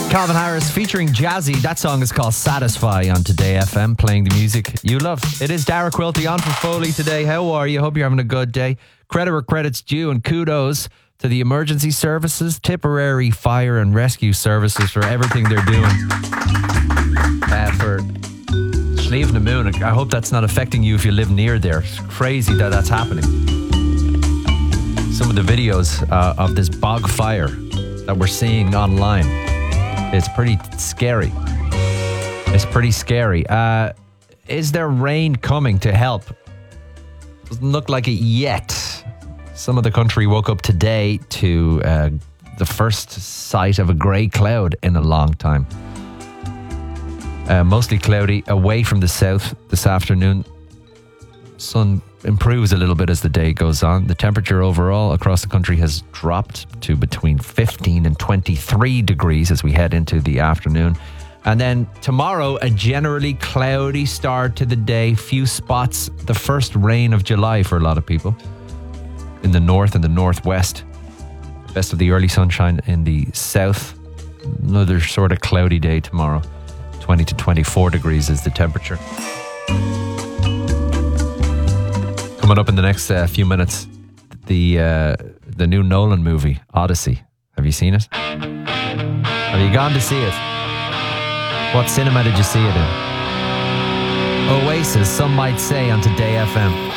Calvin Harris featuring Jazzy. That song is called Satisfy on Today FM, playing the music you love. It is Dara Quilty on for Foley today. How are you? Hope you're having a good day. Credit where credit's due, and kudos to the emergency services, Tipperary Fire and Rescue Services for everything they're doing. For Slieve na Moon. I hope that's not affecting you if you live near there. It's crazy that that's happening. Some of the videos of this bog fire that we're seeing online, it's pretty scary. It's pretty scary. Is there rain coming to help? Doesn't look like it yet. Some of the country woke up today to the first sight of a grey cloud in a long time. Mostly cloudy away from the south this afternoon. Sun improves a little bit as the day goes on. The temperature overall across the country has dropped to between 15 and 23 degrees as we head into the afternoon. And then tomorrow, a generally cloudy start to the day. Few spots, the first rain of July for a lot of people in the north and the northwest. Best of the early sunshine in the south. Another sort of cloudy day tomorrow. 20 to 24 degrees is the temperature. Coming up in the next few minutes, the new Nolan movie, Odyssey. Have you seen it? Have you gone to see it? What cinema did you see it in? Oasis, some might say, on Today FM.